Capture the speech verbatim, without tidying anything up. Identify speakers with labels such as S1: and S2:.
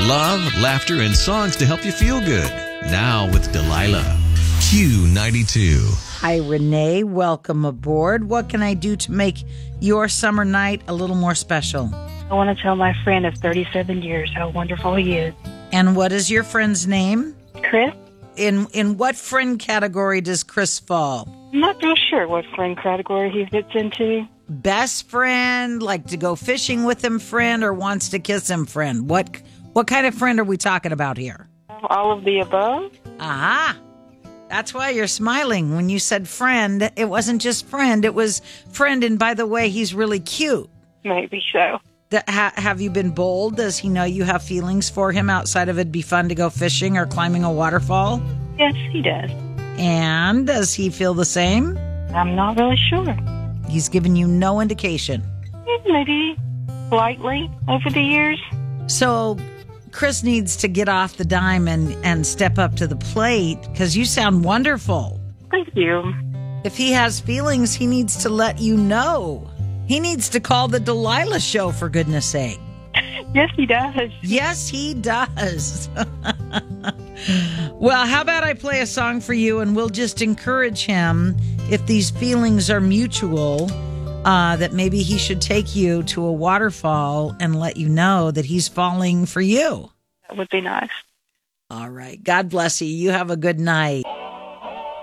S1: Love, laughter, and songs to help you feel good. Now with Delilah. Q ninety-two.
S2: Hi, Renee. Welcome aboard. What can I do to make your summer night a little more special?
S3: I want to tell my friend of thirty-seven years how wonderful he is.
S2: And what is your friend's name?
S3: Chris?
S2: In in what friend category does Chris fall?
S3: I'm not real sure what friend category he fits into.
S2: Best friend, like to go fishing with him friend, or wants to kiss him friend? What what kind of friend are we talking about here?
S3: All of the above?
S2: Aha. That's why you're smiling. When you said friend, it wasn't just friend. It was friend, and by the way, he's really cute.
S3: Maybe so.
S2: That, ha, have you been bold? Does he know you have feelings for him outside of it'd be fun to go fishing or climbing a waterfall?
S3: Yes, he does.
S2: And does he feel the same?
S3: I'm not really sure.
S2: He's given you no indication.
S3: Maybe slightly over the years.
S2: So Chris needs to get off the dime and, and step up to the plate because you sound wonderful.
S3: Thank you.
S2: If he has feelings, he needs to let you know. He needs to call the Delilah Show, for goodness sake.
S3: Yes, he does.
S2: Yes, he does. Well, how about I play a song for you and we'll just encourage him, if these feelings are mutual, uh, that maybe he should take you to a waterfall and let you know that he's falling for you.
S3: That would be nice.
S2: All right. God bless you. You have a good night.